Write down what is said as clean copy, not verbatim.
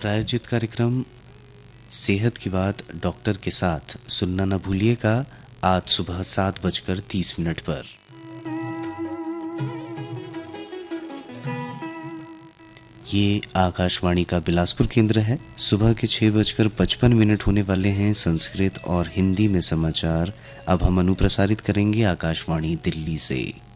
प्रायोजित कार्यक्रम सेहत की बात डॉक्टर के साथ सुनना न भूलिएगा आज सुबह 7:30 पर। ये आकाशवाणी का बिलासपुर केंद्र है। सुबह के 6:55 होने वाले हैं। संस्कृत और हिंदी में समाचार अब हम अनुप्रसारित करेंगे आकाशवाणी दिल्ली से।